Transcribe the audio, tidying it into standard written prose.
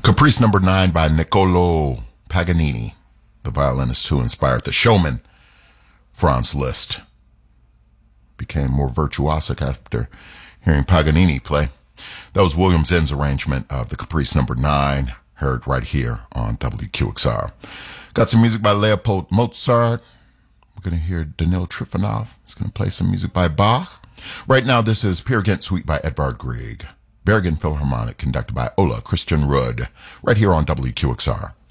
Caprice number 9 by Niccolo Paganini, the violinist who inspired the showman Franz Liszt. Became more virtuosic after hearing Paganini play. That was William Zinn's arrangement of the Caprice number 9, heard right here on WQXR. Got some music by Leopold Mozart. We're going to hear Danil Trifonov. He's going to play some music by Bach. Right now, this is Peer Gynt Suite by Edvard Grieg. Bergen Philharmonic, conducted by Ola Christian Rudd, right here on WQXR.